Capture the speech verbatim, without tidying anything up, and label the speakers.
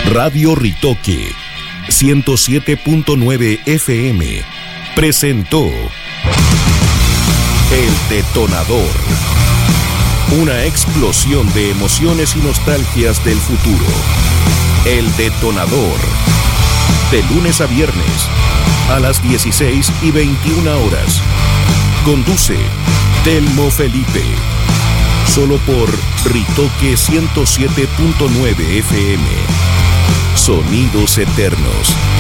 Speaker 1: Radio Ritoque ciento siete punto nueve F M presentó El Detonador. Una explosión de emociones y nostalgias del futuro. El Detonador. De lunes a viernes, a las dieciséis y veintiuna horas. Conduce Telmo Felipe. Solo por Ritoque ciento siete punto nueve F M. Sonidos eternos.